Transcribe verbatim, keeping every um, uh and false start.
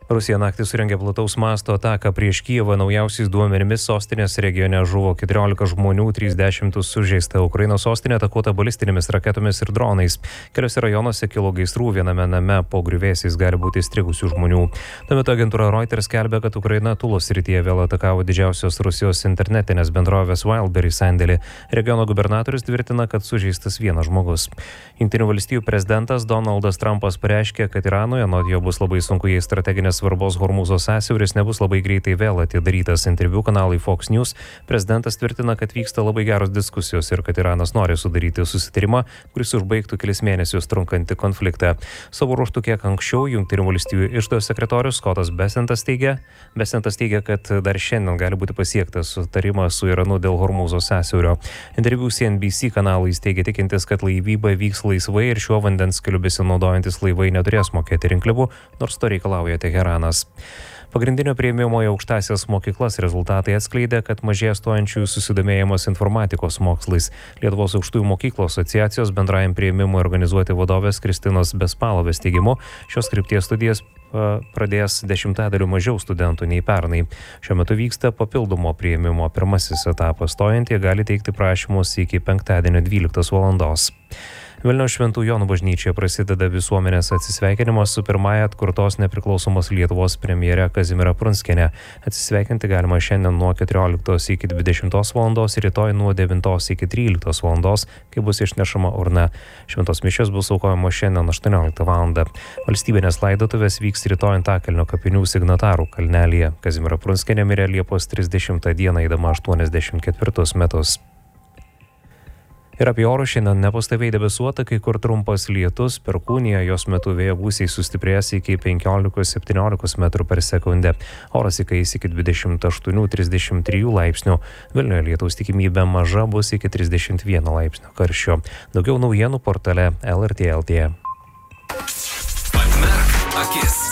Rusija naktį surengė plataus masto ataką prieš Kijevą. Naujausiais duomenimis sostinės regione žuvo keturiolika žmonių, trisdešimt sužeista. Ukrainos sostinė atakuota balistinėmis raketomis ir dronais. Keliose rajonuose kilo gaisrų, viename name po griuvėsiais gali būti įstrigusių žmonių. Tuo metu agentūra Reuters skelbia, kad Ukraina Tulos srityje vėl atakavo didžiausios Rusijos internetinės bendrovės Wildberry sandėlį. Regiono gubernatorius tvirtina, kad sužeistas vienas žmogus. Jungtinių valstijų prezidentas Donaldas Trumpas pareiškė, kad Iranui, anot jo, bus labai sunku, jei strateginės svarbos Hormūzo sąsiauris nebus labai greitai vėl atidarytas. Interviu kanalai Fox News prezidentas tvirtina, kad vyksta labai geros diskusijos ir kad Iranas nori sudaryti susitarimą, kuris užbaigtų kelis mėnesius trunkantį konfliktą. Savo ruožtu kiek anksčiau Jungtinių valstijų iždo sekretorius Scottas Bessentas teigia, Bessentas teigia, kad dar šiandien gali būti pasiektas sutarimas su Iranu dėl Hormūzo sąsiaurio. Interviu C N B C kanalais teigia tikintis, kad laivyba vyks laisvai ir šiuo vandens keliu besinaudojantis laivai neturės mokėti rinkliavų, nors to reikalauja Teheranas. Pagrindinio priėmimo į aukštąsias mokyklas rezultatai atskleidė, kad mažėja stojančiųjų susidomėjimas informatikos mokslais. Lietuvos aukštųjų mokyklų asociacijos bendrajam priėmimui organizuoti vadovės Kristinos Bespalovės teigimu, šios krypties studijas pradės dešimtadaliu mažiau studentų nei pernai. Šiuo metu vyksta papildomo priėmimo pirmasis etapas. Stojantieji gali teikti prašymus iki penktadienio dvyliktos valandos. Vilniaus Šventų Jonų bažnyčioje prasideda visuomenės atsisveikinimas su pirmąja atkurtos nepriklausomos Lietuvos premjere Kazimiera Prunskiene. Atsisveikinti galima šiandien nuo keturioliktos iki dvidešimtos valandos ir rytoj nuo devintos iki tryliktos valandos, kai bus išnešama urna. Šventos mišios bus aukojamos šiandien aštuonioliktą valandą. Valstybinės laidotuvės vyks rytoj Antakalnio kapinių Signatarų kalnelyje. Kazimiera Prunskienė mirė Liepos trisdešimtą dieną, eidama aštuoniasdešimt ketvirtus metus. Ir apie orus šiandien nepastoviai debesuota, kai kur trumpas lietus, perkūnija, jos metu vėjo gūsiai sustiprės iki penkiolikos septyniolikos metrų per sekundę. Oras įkais iki dvidešimt aštuonių trisdešimt trijų laipsnių. Vilniuje lietaus tikimybė maža, bus iki trisdešimt vieno laipsnio karščio. Daugiau naujienų portale L R T L T. Atmerk akis.